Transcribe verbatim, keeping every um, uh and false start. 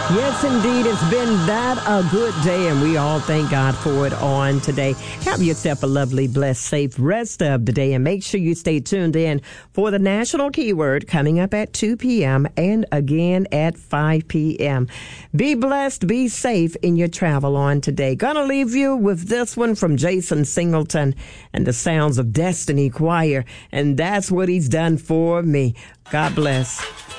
Yes, indeed. It's been that a good day, and we all thank God for it on today. Have yourself a lovely, blessed, safe rest of the day, and make sure you stay tuned in for the National Keyword coming up at two p.m. and again at five p.m. Be blessed, be safe in your travel on today. Gonna leave you with this one from Jason Singleton and the Sounds of Destiny Choir, and that's what he's done for me. God bless.